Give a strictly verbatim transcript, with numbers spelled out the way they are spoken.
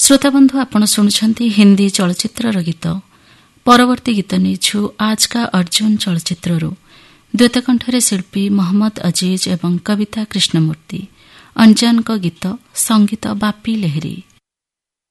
श्रोताबंधु आपण शुणुछंती हिंदी चलचित्रर गीत। परवर्ती गीत नेछु आज का अर्जुन चलचित्ररू। द्वैतकंठरे शिल्पी मोहम्मद अजीज एवं कविता कृष्णमूर्ति। अंजन को गीत संगीत बापी लेहरी।